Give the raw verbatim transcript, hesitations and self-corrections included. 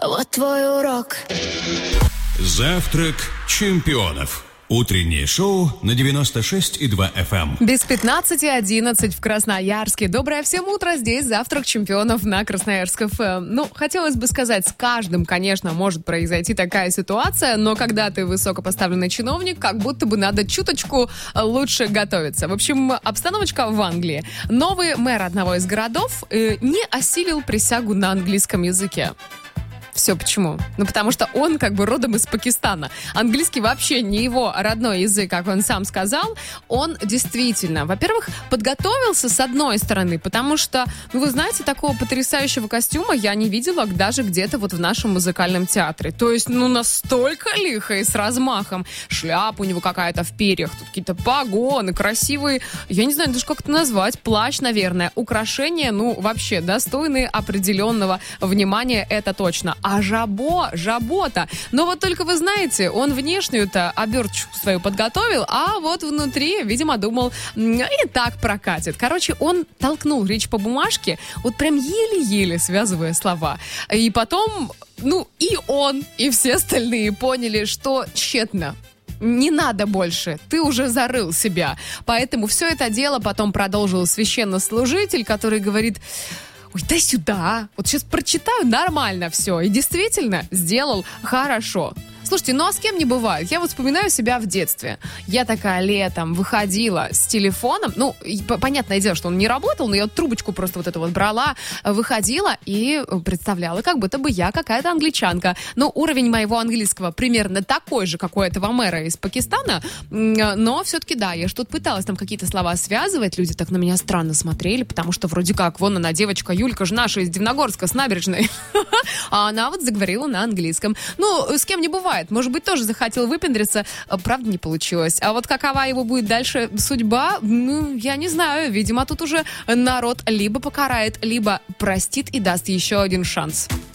Вот твой урок. Завтрак чемпионов. Утреннее шоу на девяносто шесть и два эф эм. Без пятнадцати одиннадцать в Красноярске. Доброе всем утро. Здесь завтрак чемпионов на Красноярск эф эм. Ну, хотелось бы сказать, с каждым, конечно, может произойти такая ситуация, но когда ты высокопоставленный чиновник, как будто бы надо чуточку лучше готовиться. В общем, обстановочка в Англии. Новый мэр одного из городов э, не осилил присягу на английском языке. Все почему? Ну, потому что он как бы родом из Пакистана. Английский вообще не его родной язык, как он сам сказал. Он действительно, во-первых, подготовился с одной стороны, потому что, ну, вы знаете, такого потрясающего костюма я не видела даже где-то вот в нашем музыкальном театре. То есть, ну, настолько лихо и с размахом. Шляпа у него какая-то в перьях, тут какие-то погоны, красивые, я не знаю даже, как это назвать, плащ, наверное, украшения, ну, вообще достойные определенного внимания, это точно. А жабо, жабота. Но вот только вы знаете, он внешнюю-то оберточку свою подготовил, а вот внутри, видимо, думал, и так прокатит. Короче, он толкнул речь по бумажке, вот прям еле-еле связывая слова. И потом, ну, и он, и все остальные поняли, что тщетно. Не надо больше, ты уже зарыл себя. Поэтому все это дело потом продолжил священнослужитель, который говорит: ой, дай сюда, вот сейчас прочитаю, нормально все. И действительно сделал хорошо. Слушайте, ну а с кем не бывает? Я вот вспоминаю себя в детстве. Я такая летом выходила с телефоном. Ну, понятное дело, что он не работал, но я вот трубочку просто вот эту вот брала, выходила и представляла, как будто бы я какая-то англичанка. Но уровень моего английского примерно такой же, как у этого мэра из Пакистана. Но все-таки, да, я что-то пыталась там какие-то слова связывать. Люди так на меня странно смотрели, потому что вроде как, вон она, девочка Юлька же наша из Дивногорска, с набережной. А она вот заговорила на английском. Ну, с кем не бывает. Может быть, тоже захотел выпендриться, правда, не получилось. А вот какова его будет дальше судьба, ну, я не знаю. Видимо, тут уже народ либо покарает, либо простит и даст еще один шанс.